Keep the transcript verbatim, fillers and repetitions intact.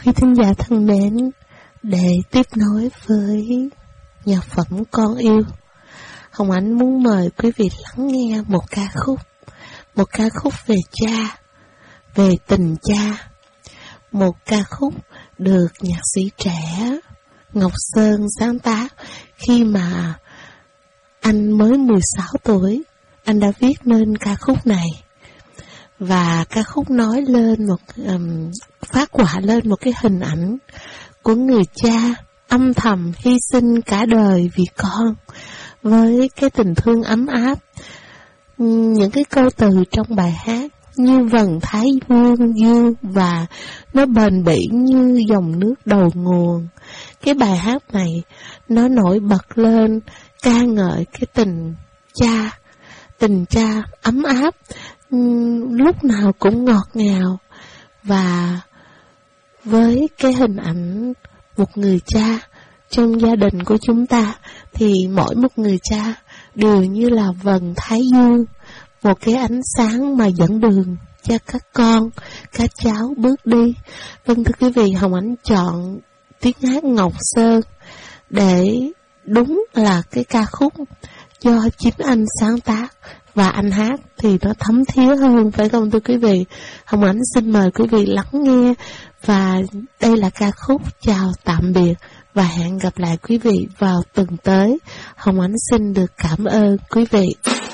Quý thính giả thân mến, để tiếp nối với nhạc phẩm Con Yêu, Hồng Ánh muốn mời quý vị lắng nghe một ca khúc, một ca khúc về cha, về tình cha, một ca khúc được nhạc sĩ trẻ Ngọc Sơn sáng tác khi mà anh mới mười sáu tuổi. Anh đã viết nên ca khúc này, và ca khúc nói lên một um, phát họa lên một cái hình ảnh của người cha âm thầm hy sinh cả đời vì con, với cái tình thương ấm áp. Những cái câu từ trong bài hát như vầng thái dương dương và nó bền bỉ như dòng nước đầu nguồn. Cái bài hát này nó nổi bật lên ca ngợi cái tình cha, tình cha ấm áp, lúc nào cũng ngọt ngào. Và với cái hình ảnh một người cha trong gia đình của chúng ta, thì mỗi một người cha đều như là vầng thái dương, một cái ánh sáng mà dẫn đường cho các con, các cháu bước đi. Vâng, thưa quý vị, Hồng Ánh chọn tiếng hát Ngọc Sơn để đúng là cái ca khúc do chính anh sáng tác và anh hát thì nó thấm thía hơn, phải không thưa quý vị? Hồng Ánh xin mời quý vị lắng nghe, và đây là ca khúc chào tạm biệt và hẹn gặp lại quý vị vào tuần tới. Hồng Ánh xin được cảm ơn quý vị.